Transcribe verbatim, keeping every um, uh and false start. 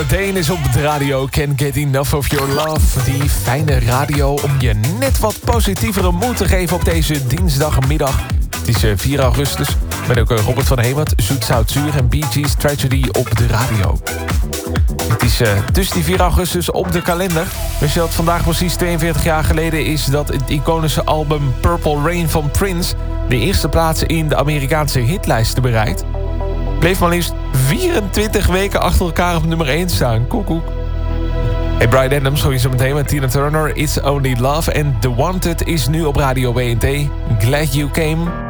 Dane is op de radio. Can't get enough of your love. Die fijne radio om je net wat positievere moed te geven op deze dinsdagmiddag. Het is vier augustus. Met ook Robert van Hemert, Zoet Zout Zuur en Bee Gees Tragedy op de radio. Het is uh, dus die vier augustus op de kalender. Wist je dat vandaag precies tweeënveertig jaar geleden is dat het iconische album Purple Rain van Prince de eerste plaats in de Amerikaanse hitlijsten bereikt. Bleef maar liefst vierentwintig weken achter elkaar op nummer één staan. Koek, koek. Hey, Bryan Adams, gooi je zo meteen met Tina Turner. It's Only Love. En The Wanted is nu op Radio B N T. Glad You Came.